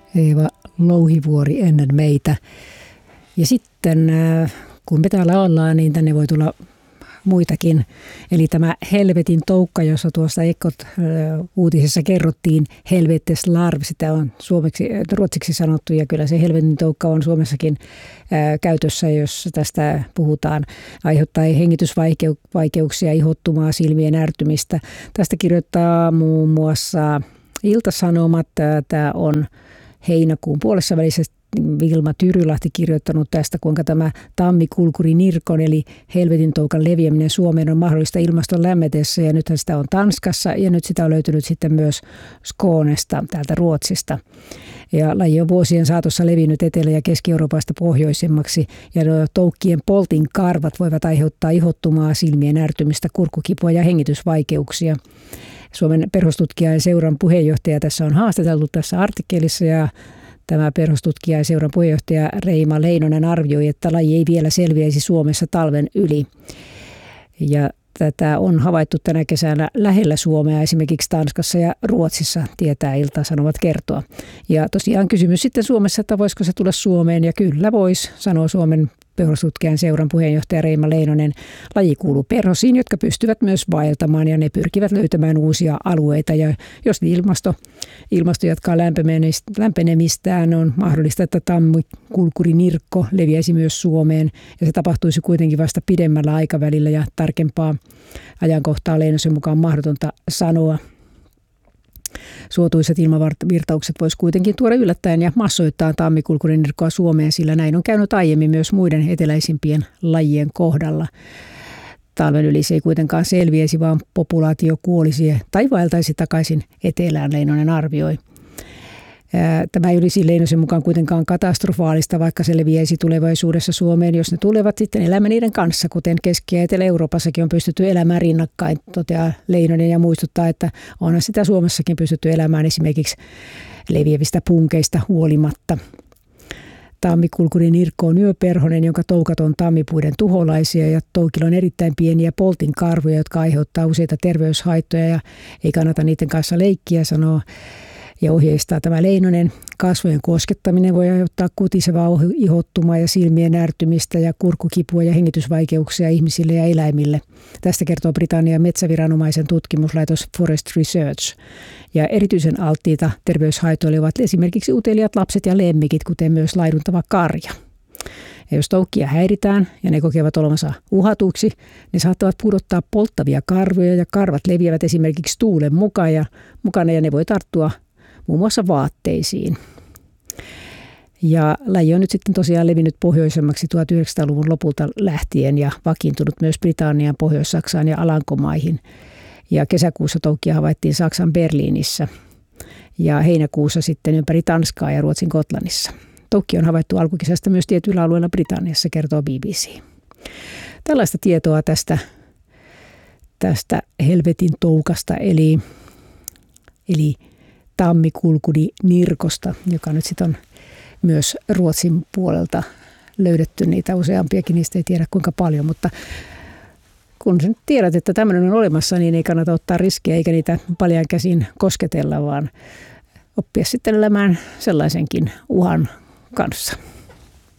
Eeva Louhivuori ennen meitä. Ja sitten kun me täällä ollaan, niin tänne voi tulla muitakin. Eli tämä helvetin toukka, jossa tuossa Ekot-uutisessa kerrottiin, helveteslarv, sitä on ruotsiksi sanottu, ja kyllä se helvetin toukka on Suomessakin käytössä, jos tästä puhutaan. Aiheuttaa hengitysvaikeuksia, ihottumaa, silmien ärtymistä. Tästä kirjoittaa muun muassa Ilta-Sanomat. Tämä on heinäkuun puolessa välissä Vilma Tyrylahti kirjoittanut tästä, kuinka tämä tammikulkurinirkon eli helvetin toukan leviäminen Suomeen on mahdollista ilmaston lämmetessä, ja nythän sitä on Tanskassa ja nyt sitä on löytynyt sitten myös Skånesta täältä Ruotsista. Ja laji on vuosien saatossa levinnyt Etelä- ja Keski-Euroopasta pohjoisemmaksi, ja toukkien poltin karvat voivat aiheuttaa ihottumaa, silmien ärtymistä, kurkkukipua ja hengitysvaikeuksia. Suomen perhostutkijan seuran puheenjohtaja tässä on haastateltu tässä artikkelissa, ja tämä perhostutkija ja seuran puheenjohtaja Reima Leinonen arvioi, että laji ei vielä selviäisi Suomessa talven yli. Ja tätä on havaittu tänä kesänä lähellä Suomea, esimerkiksi Tanskassa ja Ruotsissa, tietää Ilta-Sanomat kertoa. Ja tosiaan kysymys sitten Suomessa, että voisiko se tulla Suomeen, ja kyllä voisi, sanoo Suomen perhostutkijan seuran puheenjohtaja Reima Leinonen. Laji kuuluu perhosiin, jotka pystyvät myös vaeltamaan, ja ne pyrkivät löytämään uusia alueita. Ja jos ilmasto jatkaa lämpenemistään, on mahdollista, että tammikulkurinirkko leviäisi myös Suomeen. Ja se tapahtuisi kuitenkin vasta pidemmällä aikavälillä, ja tarkempaa ajankohtaa Leinosen mukaan mahdotonta sanoa. Suotuisat ilmavirtaukset voisi kuitenkin tuoda yllättäen ja massoittaa tammikulkurinirkkoa Suomeen, sillä näin on käynyt aiemmin myös muiden eteläisimpien lajien kohdalla. Talven yli se ei kuitenkaan selviäisi, vaan populaatio kuolisi tai vaeltaisi takaisin etelään, Leinonen arvioi. Tämä ei olisi Leinosen mukaan kuitenkaan katastrofaalista, vaikka se leviäisi tulevaisuudessa Suomeen, jos ne tulevat sitten elämään niiden kanssa, kuten Keski- ja Etelä-Euroopassakin on pystytty elämään rinnakkain, toteaa Leinonen, ja muistuttaa, että onhan sitä Suomessakin pystytty elämään esimerkiksi leviävistä punkeista huolimatta. Tammikulkurinirkko on yöperhonen, jonka toukat on tammipuiden tuholaisia, ja toukilla on erittäin pieniä poltinkarvoja, jotka aiheuttaa useita terveyshaittoja, ja ei kannata niiden kanssa leikkiä, sanoo ja ohjeistaa tämä Leinonen. Kasvojen koskettaminen voi aiheuttaa kutisevaa ihottumaa ja silmien ärtymistä ja kurkkukipua ja hengitysvaikeuksia ihmisille ja eläimille. Tästä kertoo Britannian metsäviranomaisen tutkimuslaitos Forest Research. Ja erityisen alttiita terveyshaitoille ovat esimerkiksi uteliaat lapset ja lemmikit, kuten myös laiduntava karja. Ja jos toukkia häiritään ja ne kokevat olevansa uhatuiksi, ne saattavat pudottaa polttavia karvoja, ja karvat leviävät esimerkiksi tuulen mukana ja ne voi tarttua muun muassa vaatteisiin. Ja laji on nyt sitten tosiaan levinnyt pohjoisemmaksi 1900-luvun lopulta lähtien ja vakiintunut myös Britannian, Pohjois-Saksaan ja Alankomaihin. Ja kesäkuussa toukkia havaittiin Saksan Berliinissä ja heinäkuussa sitten ympäri Tanskaa ja Ruotsin Gotlannissa. Toukki on havaittu alkukesästä myös tietyillä alueilla Britanniassa, kertoo BBC. Tällaista tietoa tästä helvetin toukasta, eli tammikulkurinirkosta, joka nyt sitten on myös Ruotsin puolelta löydetty. Niitä useampiakin, niistä ei tiedä kuinka paljon, mutta kun tiedät, että tämmöinen on olemassa, niin ei kannata ottaa riskejä eikä niitä paljain käsin kosketella, vaan oppia sitten elämään sellaisenkin uhan kanssa.